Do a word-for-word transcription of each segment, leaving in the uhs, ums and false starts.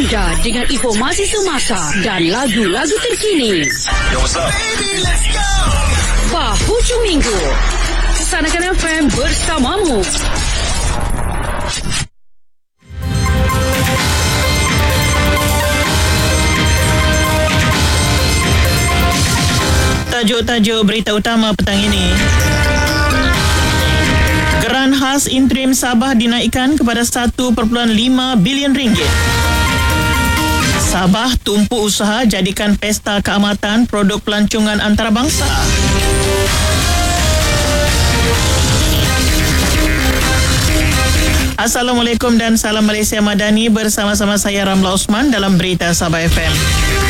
anda dengan informasi semasa dan lagu-lagu terkini. Yo, what's up? Baby, let's go! Bahuju Minggu. Sanakan F M bersamamu. Tajuk-tajuk berita utama petang ini. Geran khas interim Sabah dinaikkan kepada satu perpuluhan lima bilion ringgit. Sabah tumpu usaha jadikan pesta keamatan produk pelancongan antarabangsa. Assalamualaikum dan salam Malaysia Madani, bersama-sama saya Ramla Osman dalam Berita Sabah F M.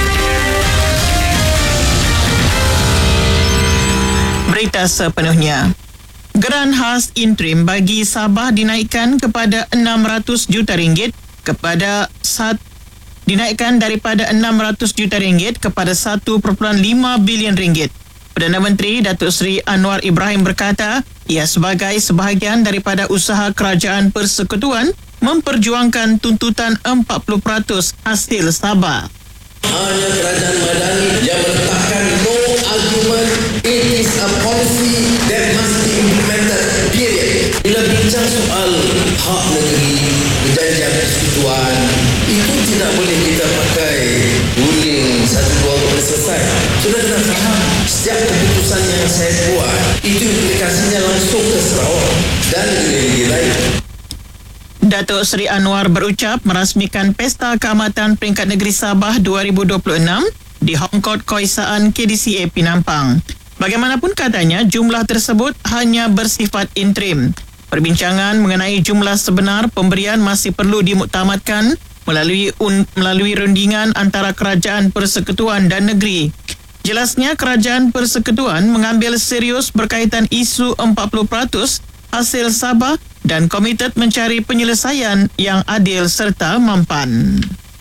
Berita sepenuhnya. Geran khas interim bagi Sabah dinaikkan kepada enam ratus juta ringgit kepada sat, dinaikkan daripada enam ratus juta ringgit kepada satu perpuluhan lima bilion ringgit. Perdana Menteri Datuk Seri Anwar Ibrahim berkata, ia sebagai sebahagian daripada usaha Kerajaan Persekutuan memperjuangkan tuntutan empat puluh peratus hasil Sabah. Hanya kerajaan Madani yang meletakkan no argument, it is a policy that must be implemented, period. Bila bincang soal hak negeri, perjanjian persekutuan, itu tidak boleh kita pakai ruling satu dua boleh selesai. Sudah kena faham, setiap keputusan yang saya buat, itu implikasinya langsung ke Sarawak dan negeri-negeri lain. Datuk Seri Anwar berucap merasmikan Pesta Keamatan Peringkat Negeri Sabah dua ribu dua puluh enam di Hong Kong Koisaan K D C A Penampang. Bagaimanapun katanya, jumlah tersebut hanya bersifat interim. Perbincangan mengenai jumlah sebenar pemberian masih perlu dimuktamadkan melalui un, melalui rundingan antara Kerajaan Persekutuan dan negeri. Jelasnya, Kerajaan Persekutuan mengambil serius berkaitan isu empat puluh peratus hasil Sabah dan komited mencari penyelesaian yang adil serta mampan.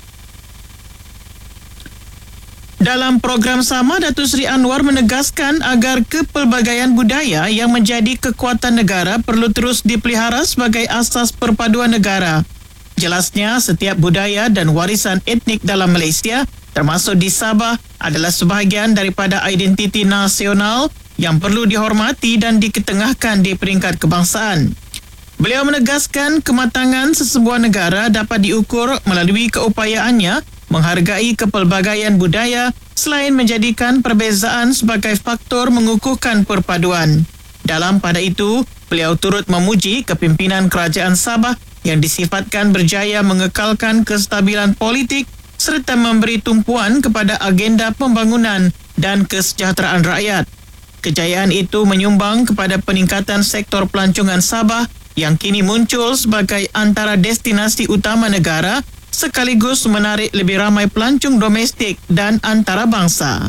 Dalam program sama, Datuk Seri Anwar menegaskan agar kepelbagaian budaya yang menjadi kekuatan negara perlu terus dipelihara sebagai asas perpaduan negara. Jelasnya, setiap budaya dan warisan etnik dalam Malaysia, termasuk di Sabah, adalah sebahagian daripada identiti nasional yang perlu dihormati dan diketengahkan di peringkat kebangsaan. Beliau menegaskan kematangan sesebuah negara dapat diukur melalui keupayaannya menghargai kepelbagaian budaya selain menjadikan perbezaan sebagai faktor mengukuhkan perpaduan. Dalam pada itu, beliau turut memuji kepimpinan Kerajaan Sabah yang disifatkan berjaya mengekalkan kestabilan politik serta memberi tumpuan kepada agenda pembangunan dan kesejahteraan rakyat. Kejayaan itu menyumbang kepada peningkatan sektor pelancongan Sabah yang kini muncul sebagai antara destinasi utama negara sekaligus menarik lebih ramai pelancong domestik dan antarabangsa.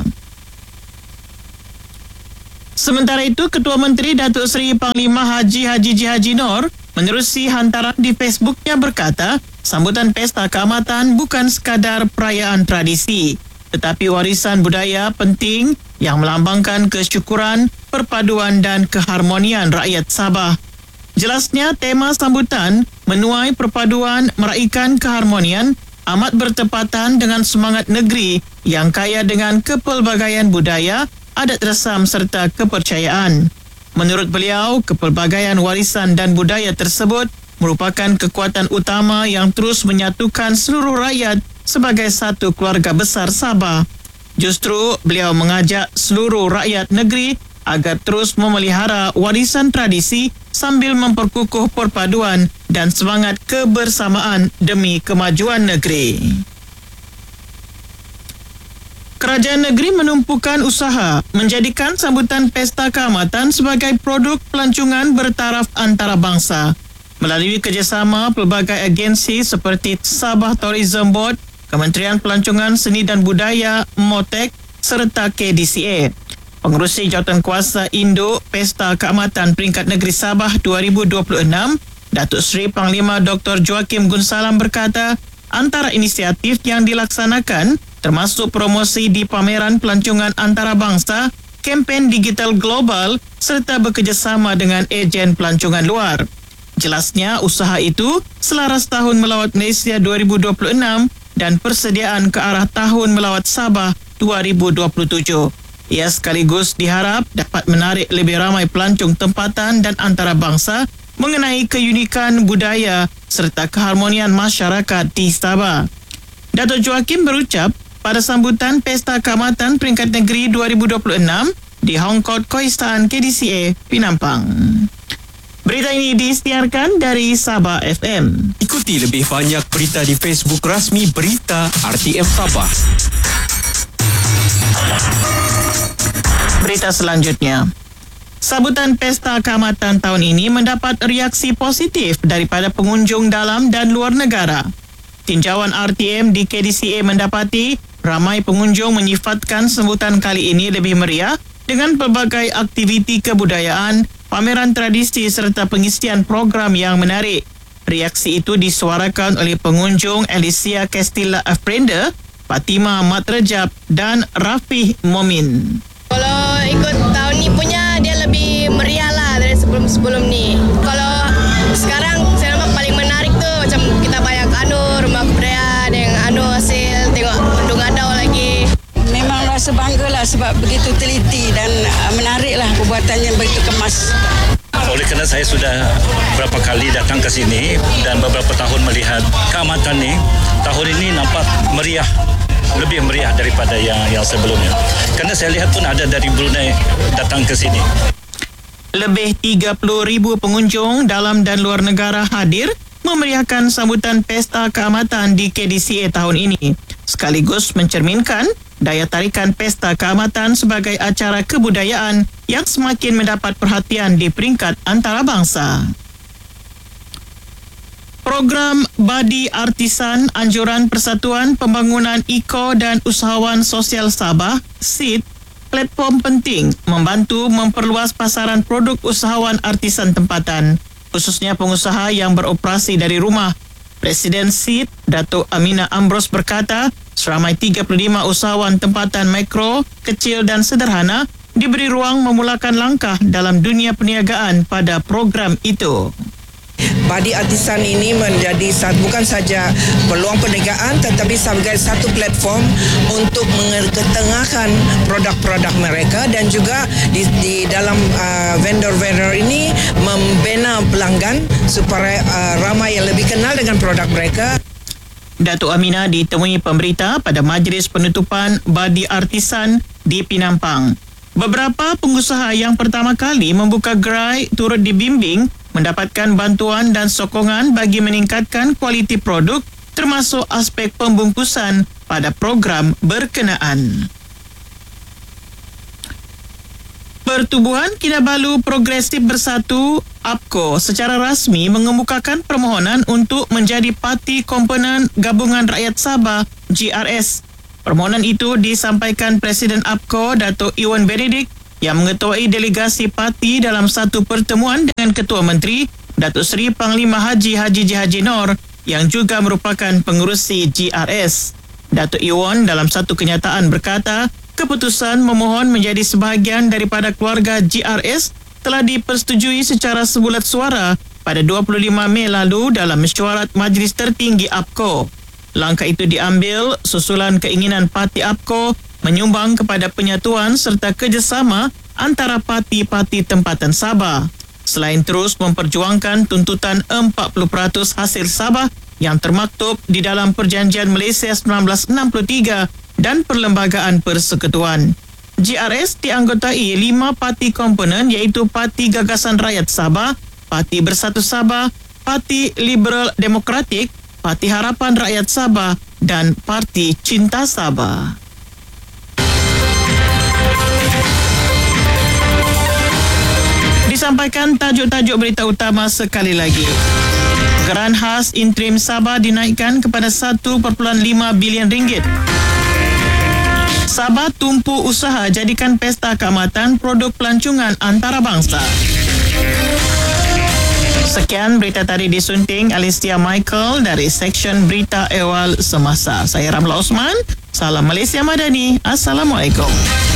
Sementara itu, Ketua Menteri Datuk Seri Panglima Haji Haji J. Haji Noor menerusi hantaran di Facebooknya berkata, sambutan Pesta Keamatan bukan sekadar perayaan tradisi, tetapi warisan budaya penting yang melambangkan kesyukuran, perpaduan dan keharmonian rakyat Sabah. Jelasnya, tema sambutan menuai perpaduan meraikan keharmonian amat bertepatan dengan semangat negeri yang kaya dengan kepelbagaian budaya, adat resam serta kepercayaan. Menurut beliau, kepelbagaian warisan dan budaya tersebut merupakan kekuatan utama yang terus menyatukan seluruh rakyat sebagai satu keluarga besar Sabah. Justru, beliau mengajak seluruh rakyat negeri agar terus memelihara warisan tradisi sambil memperkukuh perpaduan dan semangat kebersamaan demi kemajuan negeri. Kerajaan negeri menumpukan usaha menjadikan sambutan Pesta Keamatan sebagai produk pelancongan bertaraf antarabangsa melalui kerjasama pelbagai agensi seperti Sabah Tourism Board, Kementerian Pelancongan Seni dan Budaya, MOTEK serta K D C A. Pengerusi Jawatankuasa Indo Pesta Keamatan Peringkat Negeri Sabah dua ribu dua puluh enam, Datuk Seri Panglima Doktor Joakim Gunsalam berkata, antara inisiatif yang dilaksanakan termasuk promosi di pameran pelancongan antarabangsa, kempen digital global serta bekerjasama dengan ejen pelancongan luar. Jelasnya, usaha itu selaras Tahun Melawat Malaysia dua ribu dua puluh enam dan persediaan ke arah Tahun Melawat Sabah dua ribu dua puluh tujuh. Ia sekaligus diharap dapat menarik lebih ramai pelancong tempatan dan antarabangsa mengenai keunikan budaya serta keharmonian masyarakat di Sabah. Datuk Joakim berucap pada sambutan Pesta Keamatan Peringkat Negeri dua ribu dua puluh enam di Hong Kong Koistaan K D C A Pinampang. Berita ini disiarkan dari Sabah F M. Ikuti lebih banyak berita di Facebook rasmi Berita R T M Sabah. Berita selanjutnya. Sambutan Pesta Keamatan tahun ini mendapat reaksi positif daripada pengunjung dalam dan luar negara. Tinjauan R T M di K D C A mendapati ramai pengunjung menyifatkan sambutan kali ini lebih meriah dengan pelbagai aktiviti kebudayaan, pameran tradisi serta pengisian program yang menarik. Reaksi itu disuarakan oleh pengunjung Alicia Castilla Afrenda, Fatima Mat Rejab dan Rafih Momin. Kalau ikut tahun ni punya, dia lebih meriah lah dari sebelum-sebelum ni. Kalau sekarang saya nampak paling menarik tu macam kita banyak anu rumah kebudayaan yang anu hasil tengok Mendung Adau lagi. Memang rasa bangga lah sebab begitu teliti dan uh, menarik lah perbuatannya begitu kemas. Oleh kerana saya sudah beberapa kali datang ke sini dan beberapa tahun melihat keamatan ni, tahun ini nampak meriah, lebih meriah daripada yang yang sebelumnya. Kerana saya lihat pun ada dari Brunei datang ke sini. Lebih tiga puluh ribu pengunjung dalam dan luar negara hadir memeriahkan sambutan Pesta Keamatan di K D C A tahun ini, sekaligus mencerminkan daya tarikan Pesta Keamatan sebagai acara kebudayaan yang semakin mendapat perhatian di peringkat antarabangsa. Program Badi Artisan Anjuran Persatuan Pembangunan Eco dan Usahawan Sosial Sabah, S I D, platform penting membantu memperluas pasaran produk usahawan artisan tempatan, khususnya pengusaha yang beroperasi dari rumah. Presiden S I D, Datuk Aminah Ambrose berkata, seramai tiga puluh lima usahawan tempatan mikro, kecil dan sederhana diberi ruang memulakan langkah dalam dunia perniagaan pada program itu. Badi Artisan ini menjadi bukan saja peluang perniagaan tetapi sebagai satu platform untuk mengetengahkan produk-produk mereka dan juga di, di dalam uh, vendor-vendor ini membina pelanggan supaya uh, ramai yang lebih kenal dengan produk mereka. Datuk Aminah ditemui pemberita pada majlis penutupan Badi Artisan di Pinampang. Beberapa pengusaha yang pertama kali membuka gerai turut dibimbing mendapatkan bantuan dan sokongan bagi meningkatkan kualiti produk termasuk aspek pembungkusan pada program berkenaan. Pertubuhan Kinabalu Progresif Bersatu A P K O secara rasmi mengemukakan permohonan untuk menjadi parti komponen Gabungan Rakyat Sabah G R S. Permohonan itu disampaikan Presiden A P K O Datuk Iwan Benedict yang mengetuai delegasi parti dalam satu pertemuan dengan Ketua Menteri Datuk Seri Panglima Haji Haji J. Haji Nor yang juga merupakan pengerusi G R S. Datuk Iwan dalam satu kenyataan berkata, keputusan memohon menjadi sebahagian daripada keluarga G R S telah dipersetujui secara sebulat suara pada dua puluh lima Mei lalu dalam mesyuarat Majlis Tertinggi A P K O. Langkah itu diambil susulan keinginan parti A P K O menyumbang kepada penyatuan serta kerjasama antara parti-parti tempatan Sabah. Selain terus memperjuangkan tuntutan empat puluh peratus hasil Sabah yang termaktub di dalam Perjanjian Malaysia seribu sembilan ratus enam puluh tiga dan Perlembagaan Persekutuan. G R S dianggotai lima parti komponen iaitu Parti Gagasan Rakyat Sabah, Parti Bersatu Sabah, Parti Liberal Demokratik, Parti Harapan Rakyat Sabah dan Parti Cinta Sabah. Disampaikan tajuk-tajuk berita utama sekali lagi. Geran khas interim Sabah dinaikkan kepada satu perpuluhan lima bilion ringgit. Sabah tumpu usaha jadikan Pesta Keamatan produk pelancongan antarabangsa. Sekian berita tadi disunting Alicia Michael dari Seksyen Berita Ehwal Semasa. Saya Ramla Osman. Salam Malaysia Madani. Assalamualaikum.